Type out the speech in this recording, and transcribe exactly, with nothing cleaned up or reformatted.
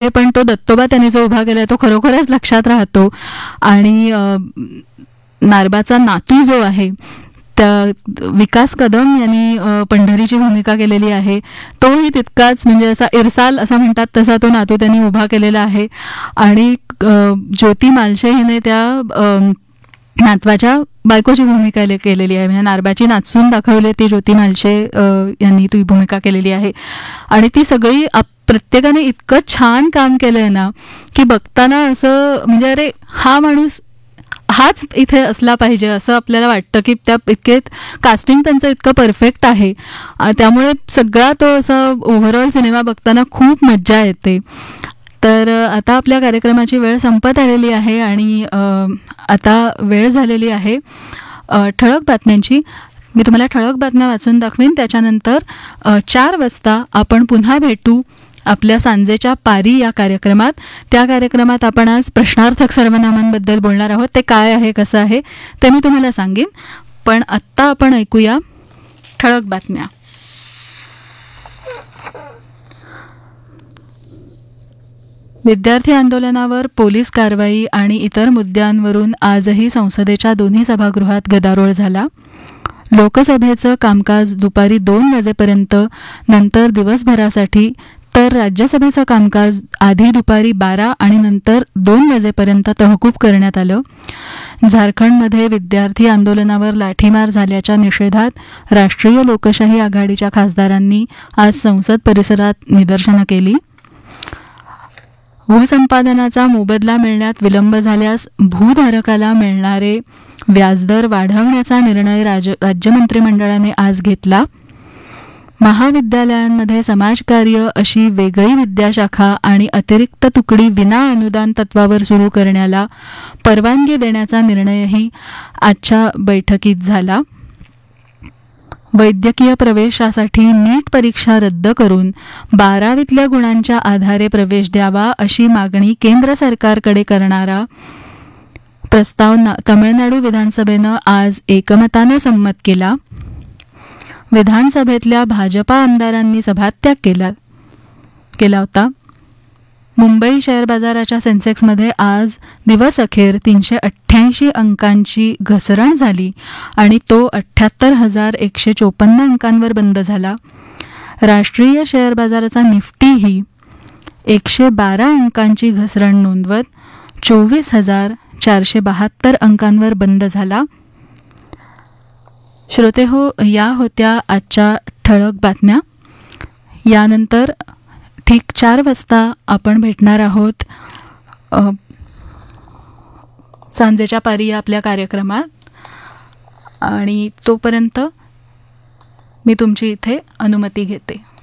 पण तो दत्तोबा त्यांनी जो उभा केलाय तो खरोखरच लक्षात राहतो. आणि नारबाचा नातू जो आहे त्या विकास कदम यांनी पंढरीची भूमिका केलेली आहे, तोही तितकाच म्हणजे असा इरसाल असं म्हणतात तसा तो नातू त्यांनी उभा केलेला आहे. आणि ज्योती मालशे हिने त्या नातवाच्या बायकोची भूमिका केलेली आहे, म्हणजे नारबाची नाचून दाखवली ती ज्योती मालशे यांनी ती भूमिका केलेली आहे. आणि ती सगळी प्रत्येकाने इतकं छान काम केलंय ना की बघताना असं म्हणजे अरे हा माणूस हाच इथे असला पाहिजे असं आपल्याला वाटतं की त्या इतके कास्टिंग त्यांचं इतकं परफेक्ट आहे. त्यामुळे सगळा तो असा ओव्हरऑल सिनेमा बघताना खूप मज्जा येते. तर आता आपल्या कार्यक्रमाची वेळ संपत आलेली आहे आणि आता वेळ झालेली आहे ठळक बातम्यांची. मी तुम्हाला ठळक बातम्या वाचून दाखवीन, त्याच्यानंतर चार वाजता आपण पुन्हा भेटू आपल्या सांजेच्या पारी या कार्यक्रमात. त्या कार्यक्रमात आपण आज प्रश्नार्थक सर्वनामांबद्दल बोलणार आहोत. ते काय आहे कसं आहे ते मी तुम्हाला सांगेन, पण आत्ता आपण ऐकूया ठळक बातम्या. विद्यार्थी आंदोलनावर पोलीस कारवाई आणि इतर मुद्द्यांवरून आजही संसदेच्या दोन्ही सभागृहात गदारोळ झाला. लोकसभेचं कामकाज दुपारी दोन वाजेपर्यंत, नंतर दिवसभरासाठी, तर राज्यसभेचं कामकाज आधी दुपारी बारा आणि नंतर दोन वाजेपर्यंत तहकूब करण्यात आलं. झारखंडमध्ये विद्यार्थी आंदोलनावर लाठीमार झाल्याच्या निषेधात राष्ट्रीय लोकशाही आघाडीच्या खासदारांनी आज संसद परिसरात निदर्शनं केली. भूसंपादनाचा मोबदला मिळण्यात विलंब झाल्यास भूधारकाला मिळणारे व्याजदर वाढवण्याचा निर्णय राज राज्य मंत्रिमंडळाने आज घेतला. महाविद्यालयांमध्ये समाजकार्य अशी वेगळी विद्याशाखा आणि अतिरिक्त तुकडी विना अनुदान तत्वावर सुरू करण्याला परवानगी देण्याचा निर्णयही आजच्या बैठकीत झाला. वैद्यकीय प्रवेशासाठी नीट परीक्षा रद्द करून बारावीतल्या गुणांच्या आधारे प्रवेश द्यावा अशी मागणी केंद्र सरकारकडे करणारा प्रस्ताव तमिळनाडू विधानसभेनं आज एकमतानं संमत केला. विधानसभेतल्या भाजपा आमदारांनी सभात्याग केला केला होता. मुंबई शेअर बाजाराच्या सेन्सेक्समध्ये आज दिवस अखेर तीनशे अठ्ठ्याऐंशी अंकांची घसरण झाली आणि तो अठ्ठ्याहत्तर हजार एकशे चोपन्न अंकांवर बंद झाला. राष्ट्रीय शेअर बाजाराचा निफ्टीही एकशे बारा अंकांची घसरण नोंदवत चोवीस हजार चारशे बहात्तर अंकांवर बंद झाला. श्रोते हो, या होत्या आजच्या ठळक बातम्या. यानंतर ठीक चार वाजता आपण भेटणार आहोत सांजेच्या पारी या आपल्या कार्यक्रमात, आणि तोपर्यंत मी तुमची इथे अनुमती घेते.